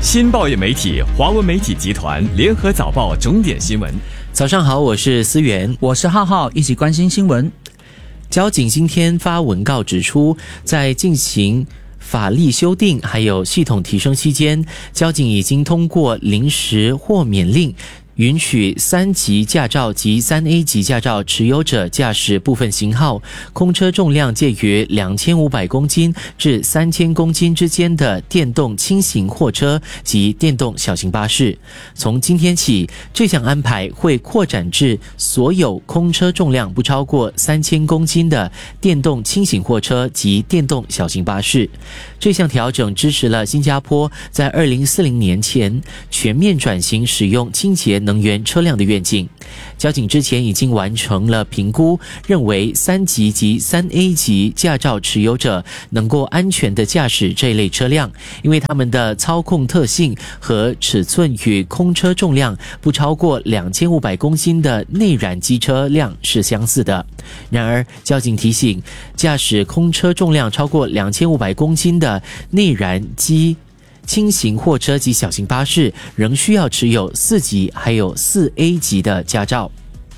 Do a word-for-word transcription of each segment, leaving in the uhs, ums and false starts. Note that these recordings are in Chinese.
新报业媒体华文媒体集团联合早报重点新闻。 早上好，我是思源， 我是浩浩，一起关心新闻。 交警今天发文告指出，在进行法例修订还有系统提升期间，交警已经通过临时豁免令，允许三级驾照及三 A 级驾照持有者驾驶部分型号空车重量介于两千五百公斤至三千公斤之间的电动轻型货车及电动小型巴士。从今天起，这项安排会扩展至所有空车重量不超过三千公斤的电动轻型货车及电动小型巴士。这项调整支持了新加坡在二零四零年前全面转型使用清洁能源车辆的愿景。交警之前已经完成了评估，认为三级及三 A 级驾照持有者能够安全地驾驶这一类车辆，因为他们的操控特性和尺寸与空车重量不超过两千五百公斤的内燃机车辆是相似的。然而，交警提醒，驾驶空车重量超过两千五百公斤的内燃机轻型货车及小型巴士仍需要持有四级还有四 A 级的驾照。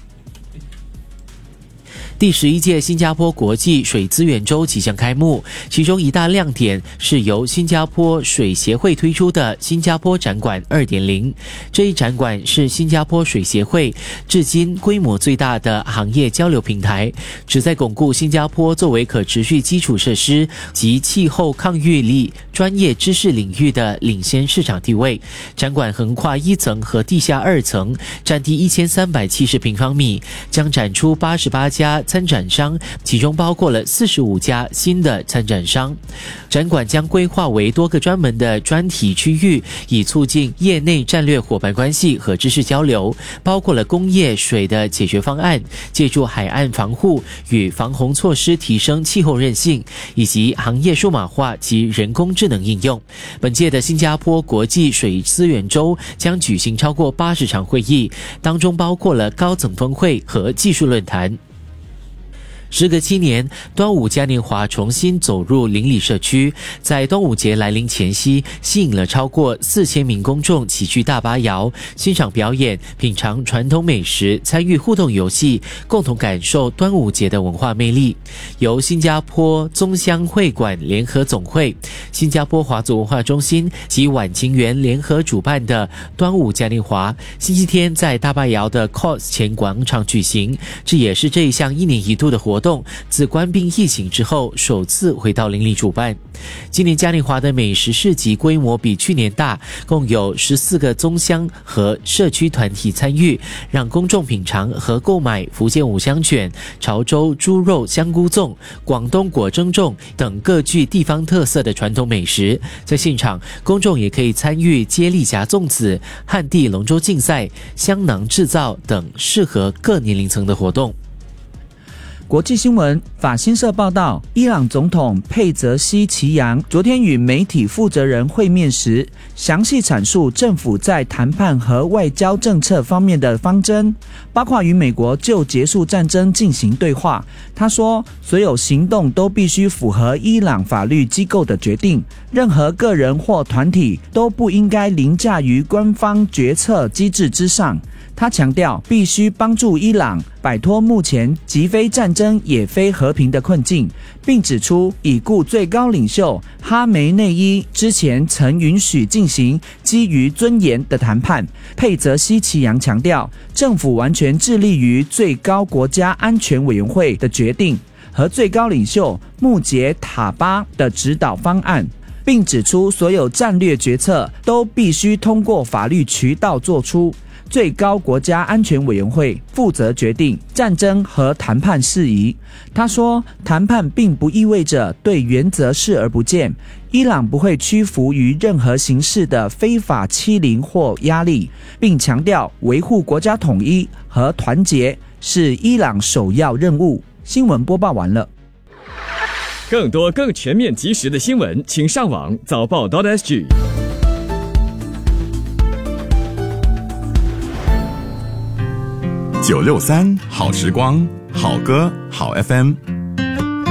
第十一届新加坡国际水资源周即将开幕，其中一大亮点是由新加坡水协会推出的新加坡展馆 二点零。 这一展馆是新加坡水协会至今规模最大的行业交流平台，旨在巩固新加坡作为可持续基础设施及气候抗御力专业知识领域的领先市场地位。展馆横跨一层和地下二层，占地一千三百七十平方米，将展出八十八家参展商，其中包括了四十五家新的参展商。展馆将规划为多个专门的专题区域，以促进业内战略伙伴关系和知识交流，包括了工业水的解决方案，借助海岸防护与防洪措施提升气候韧性，以及行业数码化及人工智能应用。本届的新加坡国际水资源周将举行超过八十场会议，当中包括了高层峰会和技术论坛。时隔七年，端午嘉年华重新走入邻里社区，在端午节来临前夕，吸引了超过四千名公众齐聚大巴窑，欣赏表演，品尝传统美食，参与互动游戏，共同感受端午节的文化魅力。由新加坡宗乡会馆联合总会、新加坡华族文化中心及晚晴园联合主办的端午嘉年华，星期天在大巴窑的 C O S 前广场举行，这也是这一项一年一度的活动活动自关闭疫情之后首次回到邻里主办。今年嘉年华的美食市集规模比去年大，共有十四个宗乡和社区团体参与，让公众品尝和购买福建五香卷、潮州猪肉香菇粽、广东果蒸粽等各具地方特色的传统美食。在现场，公众也可以参与接力夹粽子、旱地龙舟竞赛、香囊制造等适合各年龄层的活动。 国际新闻，法新社报道，伊朗总统佩泽西奇扬昨天与媒体负责人会面时，详细阐述政府在谈判和外交政策方面的方针，包括与美国就结束战争进行对话。他说，所有行动都必须符合伊朗法律机构的决定，任何个人或团体都不应该凌驾于官方决策机制之上。他强调，必须帮助伊朗摆脱目前既非战争也非和平的困境，并指出，已故最高领袖哈梅内伊之前曾允许进行基于尊严的谈判。佩泽西奇扬强调，政府完全致力于最高国家安全委员会的决定和最高领袖穆杰塔巴的指导方案，并指出，所有战略决策都必须通过法律渠道做出。最高国家安全委员会负责决定战争和谈判事宜。他说，谈判并不意味着对原则视而不见，伊朗不会屈服于任何形式的非法欺凌或压力，并强调维护国家统一和团结是伊朗首要任务。新闻播报完了。 更多更全面及时的新闻，请上网早报 .sg。 九六三好时光，好歌好 F M。